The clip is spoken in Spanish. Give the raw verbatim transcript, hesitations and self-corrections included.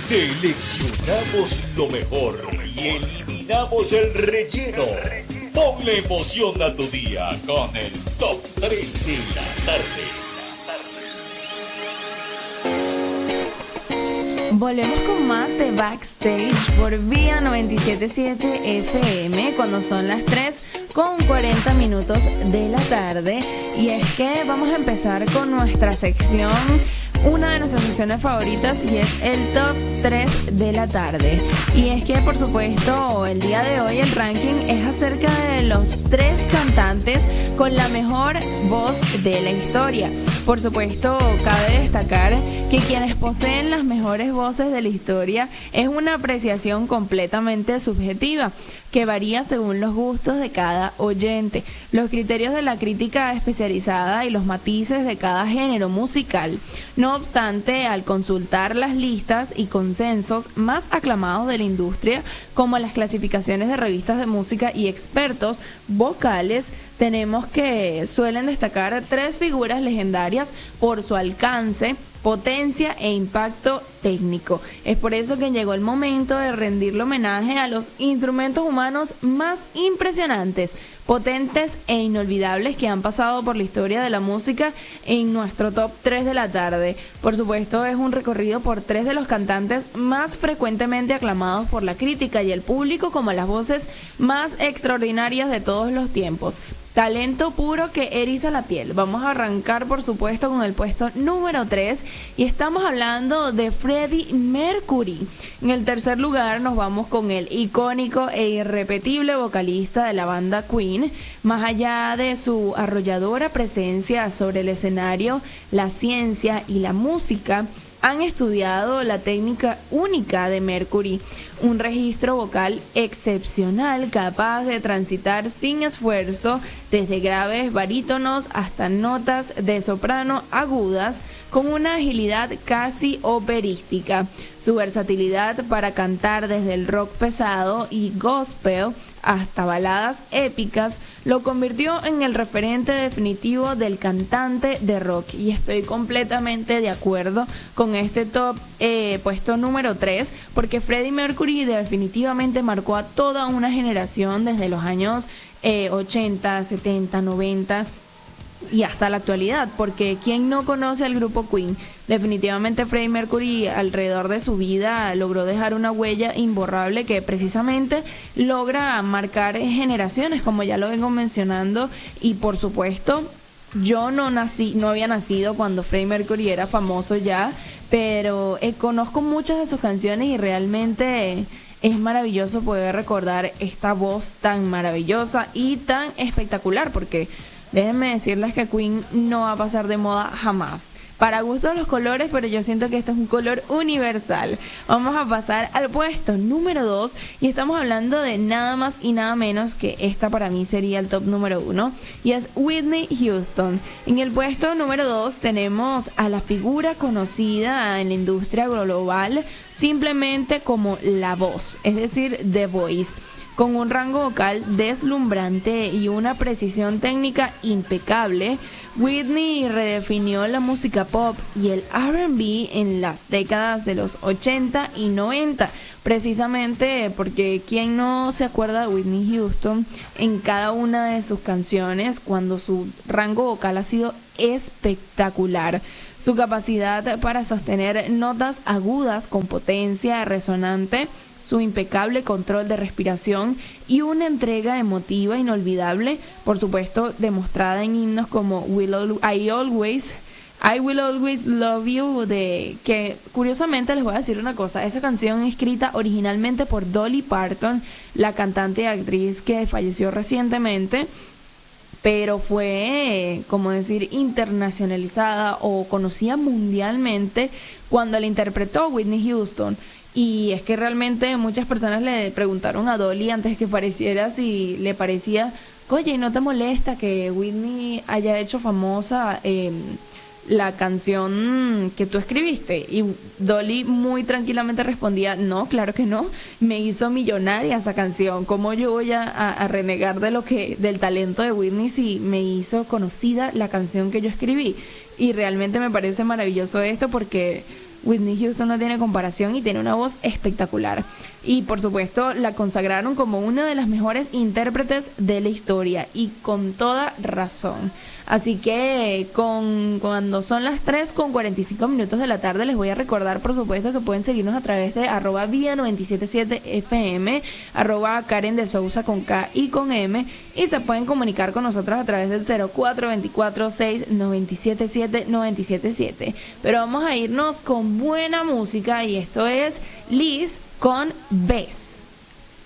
Seleccionamos lo mejor y eliminamos el relleno. Ponle emoción a tu día con el Top tres de la tarde. Volvemos con más de Backstage por Vía noventa y siete punto siete F M cuando son las tres con cuarenta minutos de la tarde. Y es que vamos a empezar con nuestra sección, una de nuestras secciones favoritas, y es el Top tres de la tarde. Y es que, por supuesto, el día de hoy el ranking es acerca de los tres cantantes con la mejor voz de la historia. Por supuesto, cabe destacar que quienes poseen las mejores voces de la historia es una apreciación completamente subjetiva, que varía según los gustos de cada oyente, los criterios de la crítica especializada y los matices de cada género musical. No obstante, al consultar las listas y consensos más aclamados de la industria, como las clasificaciones de revistas de música y expertos vocales, tenemos que suelen destacar tres figuras legendarias por su alcance, potencia e impacto técnico. Es por eso que llegó el momento de rendirle homenaje a los instrumentos humanos más impresionantes, potentes e inolvidables que han pasado por la historia de la música en nuestro top tres de la tarde. Por supuesto, es un recorrido por tres de los cantantes más frecuentemente aclamados por la crítica y el público como las voces más extraordinarias de todos los tiempos. Talento puro que eriza la piel. Vamos a arrancar, por supuesto, con el puesto número tres, y estamos hablando de Freddie Mercury. En el tercer lugar nos vamos con el icónico e irrepetible vocalista de la banda Queen. Más allá de su arrolladora presencia sobre el escenario, la ciencia y la música han estudiado la técnica única de Mercury, un registro vocal excepcional capaz de transitar sin esfuerzo desde graves barítonos hasta notas de soprano agudas con una agilidad casi operística. Su versatilidad para cantar desde el rock pesado y gospel hasta baladas épicas lo convirtió en el referente definitivo del cantante de rock, y estoy completamente de acuerdo con este top eh, puesto número tres, porque Freddie Mercury definitivamente marcó a toda una generación desde los años eh, ochenta, setenta, noventa y hasta la actualidad, porque ¿quién no conoce al grupo Queen? Definitivamente Freddie Mercury alrededor de su vida logró dejar una huella imborrable que precisamente logra marcar generaciones, como ya lo vengo mencionando. Y por supuesto, yo no nací, no había nacido cuando Freddie Mercury era famoso ya, pero eh, conozco muchas de sus canciones y realmente es maravilloso poder recordar esta voz tan maravillosa y tan espectacular, porque déjenme decirles que Queen no va a pasar de moda jamás. Para gusto de los colores, pero yo siento que este es un color universal. Vamos a pasar al puesto número dos, y estamos hablando de nada más y nada menos que esta para mí sería el top número uno, y es Whitney Houston. En el puesto número dos tenemos a la figura conocida en la industria global simplemente como La Voz, es decir, The Voice. Con un rango vocal deslumbrante y una precisión técnica impecable, Whitney redefinió la música pop y el R and B en las décadas de los ochenta y noventa, precisamente porque ¿quién no se acuerda de Whitney Houston en cada una de sus canciones cuando su rango vocal ha sido espectacular? Su capacidad para sostener notas agudas con potencia resonante, su impecable control de respiración y una entrega emotiva inolvidable, por supuesto demostrada en himnos como Will I Always, I Will Always Love You, de que curiosamente les voy a decir una cosa, esa canción escrita originalmente por Dolly Parton, la cantante y actriz que falleció recientemente, pero fue, como decir, internacionalizada o conocida mundialmente cuando la interpretó Whitney Houston. Y es que realmente muchas personas le preguntaron a Dolly antes de que apareciera si le parecía, oye, ¿no te molesta que Whitney haya hecho famosa eh, la canción que tú escribiste? Y Dolly muy tranquilamente respondía, no, claro que no, me hizo millonaria esa canción. ¿Cómo yo voy a, a, a renegar de lo que del talento de Whitney si me hizo conocida la canción que yo escribí? Y realmente me parece maravilloso esto porque Whitney Houston no tiene comparación y tiene una voz espectacular. Y por supuesto la consagraron como una de las mejores intérpretes de la historia, y con toda razón. Así que con, cuando son las tres con cuarenta y cinco minutos de la tarde, les voy a recordar, por supuesto, que pueden seguirnos a través de arroba vía noventa y siete siete F M, arroba Karen de Sousa con K y con M, y se pueden comunicar con nosotros a través del cero cuatro dos cuatro seis nueve siete siete nueve siete siete. Pero vamos a irnos con buena música, y esto es Liz con Bess.